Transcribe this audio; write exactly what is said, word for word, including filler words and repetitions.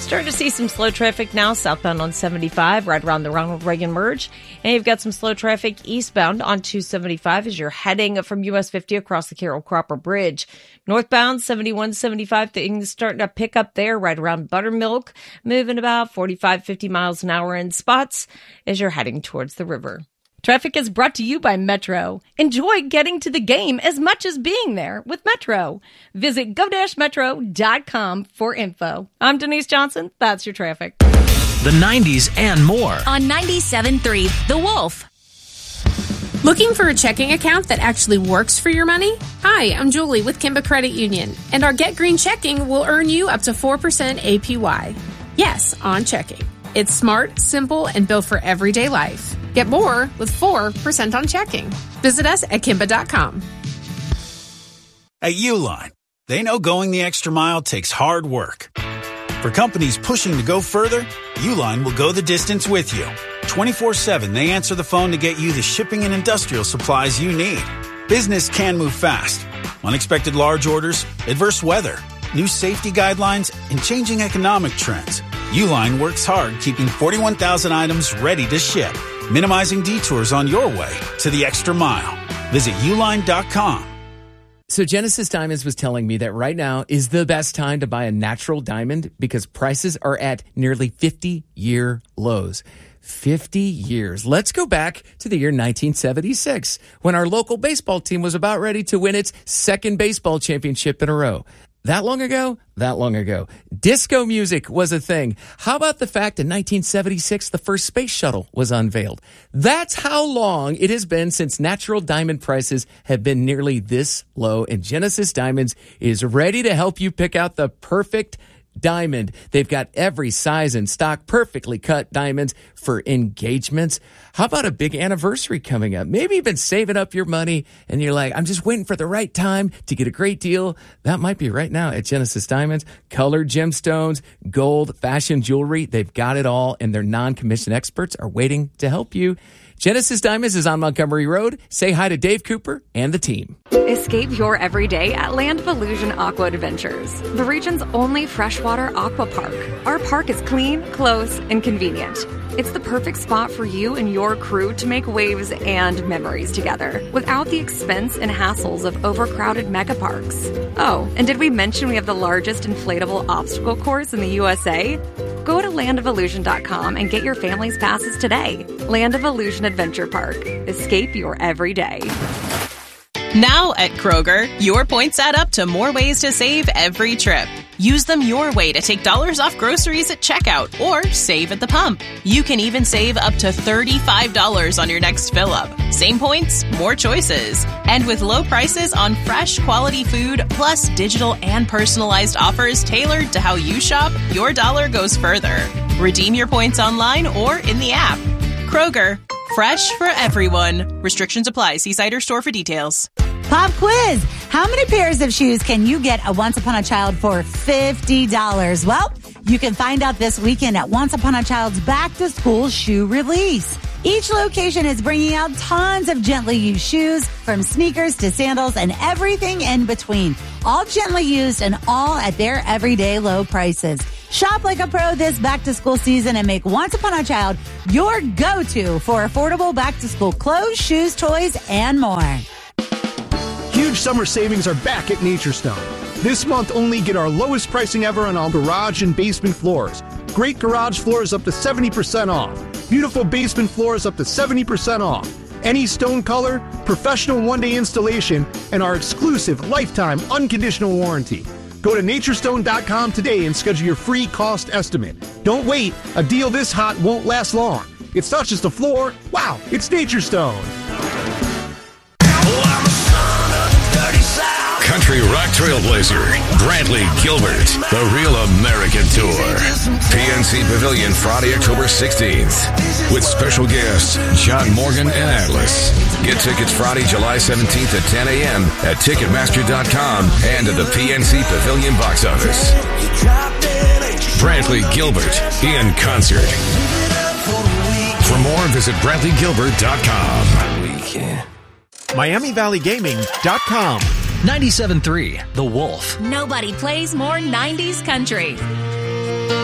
Starting to see some slow traffic now southbound on seventy-five, right around the Ronald Reagan merge. And you've got some slow traffic eastbound on two seventy-five as you're heading from U S fifty across the Carroll Cropper Bridge. Northbound seventy-one seventy-five, things starting to pick up there right around Buttermilk, moving about forty-five, fifty miles an hour in spots as you're heading towards the river. Traffic is brought to you by Metro. Enjoy getting to the game as much as being there with Metro. Visit go dash metro dot com for info. I'm Denise Johnson. That's your traffic. The nineties and more. On ninety-seven point three, The Wolf. Looking for a checking account that actually works for your money? Hi, I'm Julie with Kimba Credit Union, and our Get Green checking will earn you up to four percent A P Y. Yes, on checking. It's smart, simple, and built for everyday life. Get more with four percent on checking. Visit us at kimba dot com. At Uline, they know going the extra mile takes hard work. For companies pushing to go further, Uline will go the distance with you. twenty-four seven, they answer the phone to get you the shipping and industrial supplies you need. Business can move fast. Unexpected large orders, adverse weather, new safety guidelines, and changing economic trends. Uline works hard keeping forty-one thousand items ready to ship, minimizing detours on your way to the extra mile. Visit uline dot com. So Genesis Diamonds was telling me that right now is the best time to buy a natural diamond because prices are at nearly fifty-year lows. fifty years. Let's go back to the year nineteen seventy-six when our local baseball team was about ready to win its second baseball championship in a row. That long ago? That long ago. Disco music was a thing. How about the fact in nineteen seventy-six, the first space shuttle was unveiled? That's how long it has been since natural diamond prices have been nearly this low. And Genesis Diamonds is ready to help you pick out the perfect diamond. They've got every size in stock, perfectly cut diamonds for engagements. How about a big anniversary coming up? Maybe you've been saving up your money and you're like, I'm just waiting for the right time to get a great deal. That might be right now at Genesis Diamonds. Colored gemstones, gold, fashion jewelry. They've got it all, and their non-commissioned experts are waiting to help you. Genesis Diamonds is on Montgomery Road. Say hi to Dave Cooper and the team. Escape your everyday at Land of Illusion Aqua Adventures, the region's only freshwater aqua park. Our park is clean, close, and convenient. It's the perfect spot for you and your crew to make waves and memories together without the expense and hassles of overcrowded mega parks. Oh, and did we mention we have the largest inflatable obstacle course in the U S A? Go to land of illusion dot com and get your family's passes today. Land of Illusion Adventure Park. Escape your everyday. Now at Kroger, your points add up to more ways to save every trip. Use them your way to take dollars off groceries at checkout or save at the pump. You can even save up to thirty-five dollars on your next fill-up. Same points, more choices. And with low prices on fresh, quality food, plus digital and personalized offers tailored to how you shop, your dollar goes further. Redeem your points online or in the app. Kroger, fresh for everyone. Restrictions apply. See site or store for details. Pop quiz. How many pairs of shoes can you get at Once Upon a Child for fifty dollars? Well, you can find out this weekend at Once Upon a Child's Back to School Shoe Release. Each location is bringing out tons of gently used shoes, from sneakers to sandals and everything in between. All gently used and all at their everyday low prices. Shop like a pro this back to school season and make Once Upon a Child your go-to for affordable back to school clothes, shoes, toys, and more. Huge summer savings are back at Nature Stone. This month, only get our lowest pricing ever on all garage and basement floors. Great garage floors up to seventy percent off. Beautiful basement floors up to seventy percent off. Any stone color, professional one-day installation, and our exclusive lifetime unconditional warranty. Go to nature stone dot com today and schedule your free cost estimate. Don't wait. A deal this hot won't last long. It's not just a floor. Wow, it's Nature Stone. Country rock trailblazer, Brantley Gilbert, the Real American Tour. P N C Pavilion, Friday, October sixteenth. With special guests, John Morgan and Atlas. Get tickets Friday, July seventeenth at ten a.m. at ticketmaster dot com and at the P N C Pavilion box office. Brantley Gilbert in concert. For more, visit brantley gilbert dot com. Miami Valley Gaming dot com. ninety-seven point three, The Wolf. Nobody plays more nineties country.